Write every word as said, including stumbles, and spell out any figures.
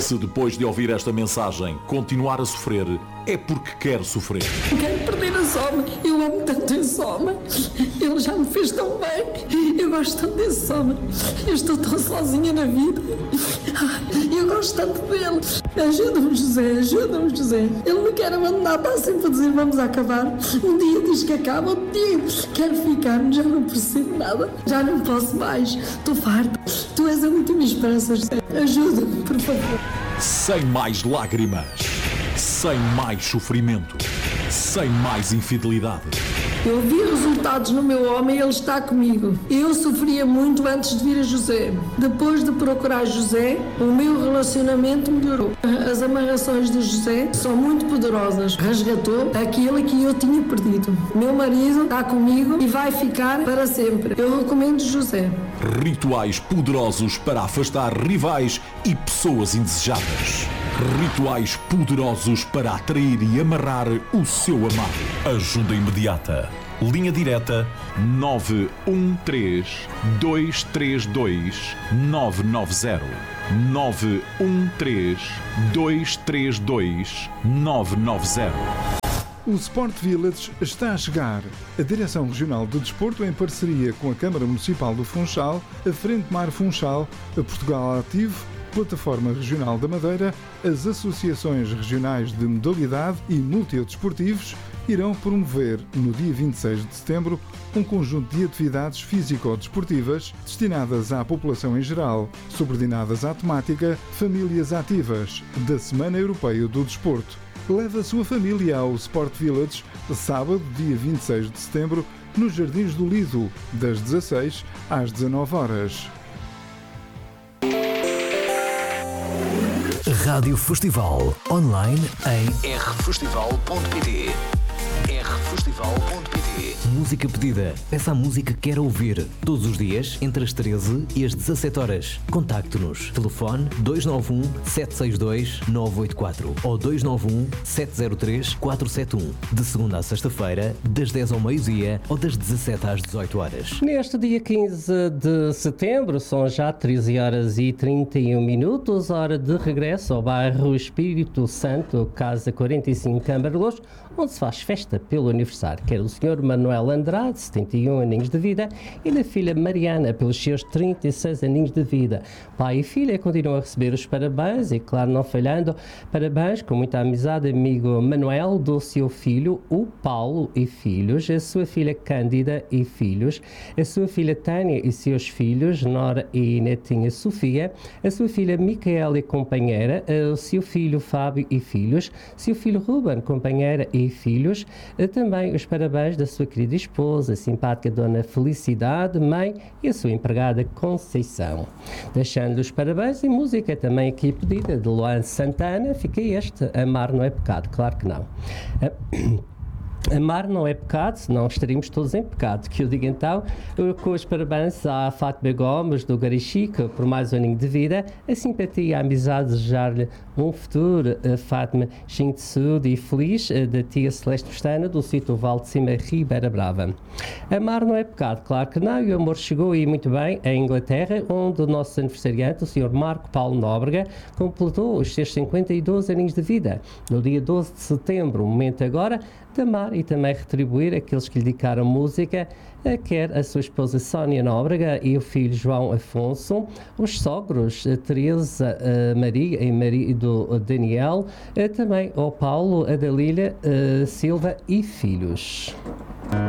Se depois de ouvir esta mensagem continuar a sofrer, é porque quer sofrer. Quero perder a Soma. Eu amo tanto esse homem. Ele já me fez tão bem. Eu gosto tanto desse homem. Eu estou tão sozinha na vida. Eu gosto tanto dele. Ajuda-me, José. Ajuda-me, José. Ele me quer abandonar. Está sempre a dizer vamos acabar. Um dia diz que acaba. Outro dia quero ficar. Já não percebo nada. Já não posso mais. Estou farta. Tu és a última esperança, José. Ajuda-me, por favor. Sem mais lágrimas. Sem mais sofrimento. Sem mais infidelidade. Eu vi resultados no meu homem e ele está comigo. Eu sofria muito antes de vir a José. Depois de procurar José, o meu relacionamento melhorou. As amarrações de José são muito poderosas. Resgatou aquilo que eu tinha perdido. Meu marido está comigo e vai ficar para sempre. Eu recomendo José. Rituais poderosos para afastar rivais e pessoas indesejadas. Rituais poderosos para atrair e amarrar o seu amado. Ajuda imediata. Linha direta nove um três, dois três dois, nove nove zero. nove um três, dois três dois, nove nove zero. O Sport Village está a chegar. A Direção Regional do Desporto, em parceria com a Câmara Municipal do Funchal, a Frente Mar Funchal, a Portugal Ativo, Plataforma Regional da Madeira, as Associações Regionais de Modalidade e Multidesportivos irão promover, no dia vinte e seis de setembro, um conjunto de atividades físico-desportivas destinadas à população em geral, subordinadas à temática Famílias Ativas, da Semana Europeia do Desporto. Leve a sua família ao Sport Village, sábado, dia vinte e seis de setembro, nos Jardins do Lido, das dezasseis às dezanove horas. Rádio Festival, online em r festival ponto p t. r festival ponto p t. Música pedida. Peça a música que quer ouvir. Todos os dias, entre as treze e as dezassete horas. Contacte-nos. Telefone dois nove um, sete seis dois, nove oito quatro ou dois nove um, sete zero três, quatro sete um. De segunda a sexta-feira, das dez ao meio-dia ou das dezassete às dezoito horas. Neste dia quinze de setembro, são já treze horas e trinta e um minutos, hora de regresso ao bairro Espírito Santo, Casa quarenta e cinco, Cambarlos, onde se faz festa pelo aniversário. Quer o senhor Manuel Andrade, setenta e um aninhos de vida, e a filha Mariana, pelos seus trinta e seis aninhos de vida. Pai e filha continuam a receber os parabéns e, claro, não falhando, parabéns com muita amizade, amigo Manuel, do seu filho, o Paulo e filhos, a sua filha Cândida e filhos, a sua filha Tânia e seus filhos, Nora e netinha Sofia, a sua filha Micaela e companheira, o seu filho Fábio e filhos, seu filho Ruben, companheira e filhos, também os parabéns da sua querida esposa, a simpática Dona Felicidade, mãe, e a sua empregada Conceição. Deixando os parabéns e música também aqui pedida de Luan Santana, fica este, Amar não é pecado, claro que não. Amar não é pecado, senão estaríamos todos em pecado. Que eu digo então, com os parabéns à Fátima Gomes, do Garichica, por mais um aninho de vida, a simpatia e a amizade, desejar-lhe um futuro, a Fátima, cheio de saúde e feliz, da tia Celeste Pestana, do sítio Val de Cima, Ribeira Brava. Amar não é pecado, claro que não, e o amor chegou aí muito bem à Inglaterra, onde o nosso aniversariante, o senhor Marco Paulo Nóbrega, completou os seus cinquenta e dois aninhos de vida. No dia doze de setembro, o momento agora de amar e também retribuir aqueles que lhe dedicaram música, quer a sua esposa Sónia Nóbrega e o filho João Afonso, os sogros Teresa, Maria e marido Daniel, também ao Paulo, a Dalília Silva e filhos.